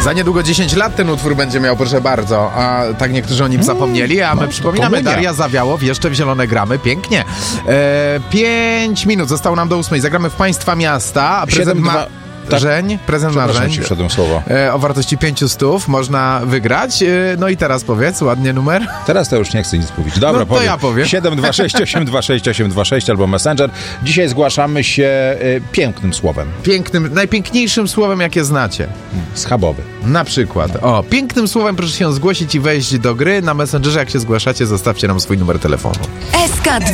Za niedługo 10 lat ten utwór będzie miał, proszę bardzo. A tak niektórzy o nim zapomnieli, a my przypominamy, Daria Zawiałow, jeszcze w zielone gramy, pięknie. 5 minut zostało nam do 8. Zagramy w Państwa miasta, a prezent prezent marzeń ci wszedłem słowo. O wartości 500 można wygrać. No i teraz powiedz ładnie numer. Teraz to już nie chcę nic mówić. Dobra, no to ja powiem. 726 826 826 albo Messenger. Dzisiaj zgłaszamy się pięknym słowem. Najpiękniejszym słowem, jakie znacie. Schabowy. Na przykład. O, pięknym słowem proszę się zgłosić i wejść do gry. Na Messengerze, jak się zgłaszacie, zostawcie nam swój numer telefonu. SK2